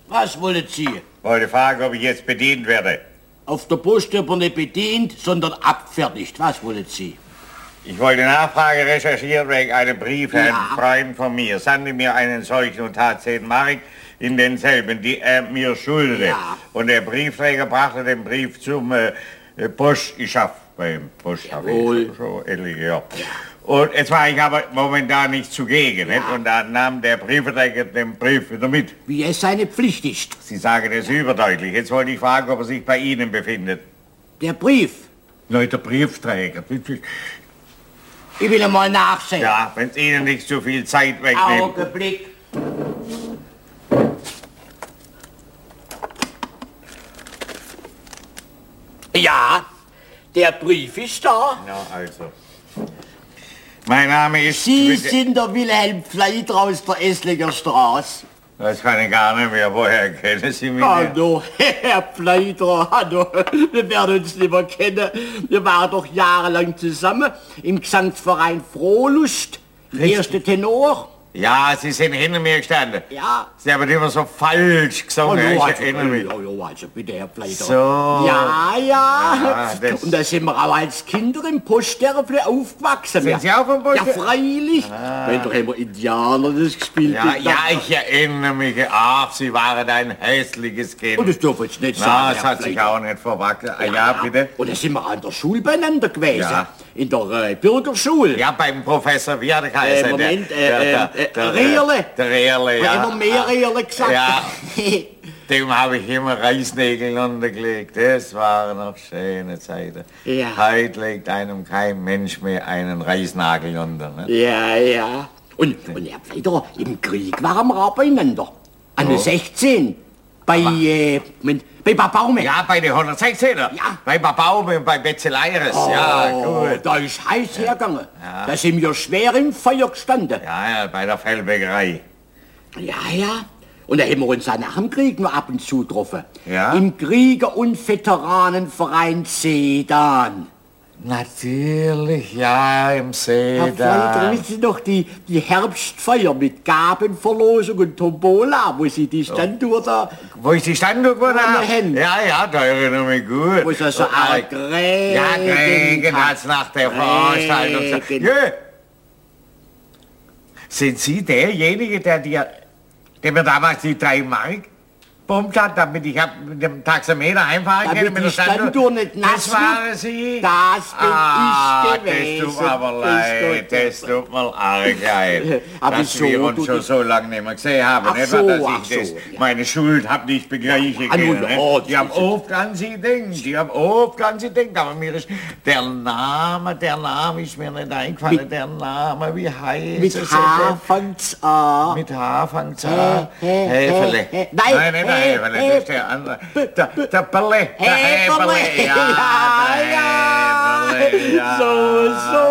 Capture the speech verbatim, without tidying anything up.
Was wollen Sie? Wollte fragen, ob ich jetzt bedient werde. Auf der Post aber nicht bedient, sondern abfertigt. Was wollen Sie? Ich wollte Nachfrage recherchieren wegen einem Brief, Ja. ein Freund von mir sandte mir einen solchen und tat zehn Mark in denselben, die er mir schuldete. Ja. Und der Briefträger brachte den Brief zum äh, Post. Ich schaff beim Post. Jawohl. So etliche, ja. Und jetzt war ich aber momentan nicht zugegen. Nicht? Und dann nahm der Briefträger den Brief wieder mit. Wie es seine Pflicht ist. Sie sagen das überdeutlich. Jetzt wollte ich fragen, ob er sich bei Ihnen befindet. Der Brief. Nein, der Briefträger. Ich will einmal nachsehen. Ja, wenn es Ihnen nicht zu viel Zeit wegnimmt. Augenblick. Ja, der Brief ist da. Ja, also. Mein Name ist... Sie sind der Wilhelm Pfleider aus der Esslinger Straße. Das kann ich gar nicht mehr. Woher kennen Sie mich? Hallo, Herr Pfleider, hallo. Wir werden uns nicht mehr kennen. Wir waren doch jahrelang zusammen im Gesangsverein Frohlust. Der erste Tenor. Ja, Sie sind hinter mir gestanden. Ja. Sie haben immer so falsch gesungen. Hallo, ich also, erinnere mich. ja, ja, also bitte, Herr Pfleider. So. Ja, ja. Ja, das- Und da sind wir auch als Kinder im Poststernfle aufgewachsen. Sind Sie auch im Poststern- Ja, freilich. Weil doch haben wir Indianer das gespielt. Ja, ja, ich erinnere mich. Ach, Sie waren ein hässliches Kind. Und das dürfen wir jetzt nicht Na, sagen, das Herr hat sich Pfleider. auch nicht verwachsen. Ah, ja, bitte. Und da sind wir an der Schule beieinander gewesen. Ja. In der äh, Bürgerschule. Ja, beim Professor, wie hat er Äh, geheißen? Moment, Der- äh, der- äh, der- äh, Rehrle. Der Rehrle, Wir ja. haben immer mehr Rehrle gesagt. Ja. Dem habe ich immer Reisnägel untergelegt. Das waren noch schöne Zeiten. Ja. Heute legt einem kein Mensch mehr einen Reisnagel unter. Ne? Ja, ja. Und, und Herr Pfleider, im Krieg waren wir auch beieinander. An der sechzehn. Bei, äh, Moment, bei Babaume. Ja, bei den hundertsechzehner. Ja. Bei Babaume und bei Betzeleires. Oh, Ja, gut. da ist heiß hergegangen. Da sind wir schwer im Feuer gestanden. Ja, ja, bei der Fellbäckerei. Ja, ja. Und da haben wir uns auch nach dem Krieg noch ab und zu getroffen. Ja? Im Krieger- und Veteranenverein Sedan. Natürlich, ja, im See Herr Pfleider, wissen Sie noch die, die Herbstfeier mit Gabenverlosung und Tombola, wo Sie die Standuhr da, Wo ich die Standuhr gewonnen An der habe? Hand. Ja, ja, da erinnere ich mich gut. wo es also Oh, auch äh, Grägen Ja, Regen hat's nach der Veranstaltung. so- Regen. Jö. Sind Sie derjenige, der dir, der mir damals die drei Mark pumpt hat, damit ich hab mit dem Taxameter einfahren Damit kann? mit die der Standuhr nicht nass Das waren Sie? Das bin ah, ich gewesen. Das tut mir aber Das leid, tut- das tut mir arg leid, Aber dass so wir uns tut schon es- so lange nicht mehr gesehen haben. Ach nicht so, wahr, dass ach ich das, so, ja. meine Schuld hab nicht begleichen Ah, nun, können. ja, ne? das Die haben ist- oft an Sie gedacht, die haben oft an Sie gedacht, aber mir ist der Name, der Name ist mir nicht eingefallen, Mit- der Name, wie heißt Mit es? H fängt's an. Mit H fängt's an. Hä, hä, Häferle. hä, hä. Nein, Nein, nicht der hä, Häferle, hä. das ist der andere. Der, der Perle, der Häferle. Häferle. Ja, Ja, der ja. Häferle, ja. So, so.